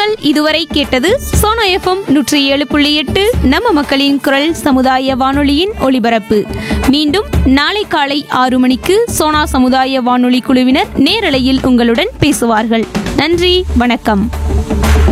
நேயர்கள் இதுவரை கேட்டது சோனா எஃப்எம் 107.8 நம்ம மக்களின் குரல் சமுதாய வானொலியின் ஒலிபரப்பு. மீண்டும் நாளை காலை 6 மணிக்கு சோனா சமுதாய வானொலி குழுவினர் நேரலையில் உங்களுடன் பேசுவார்கள். நன்றி, வணக்கம்.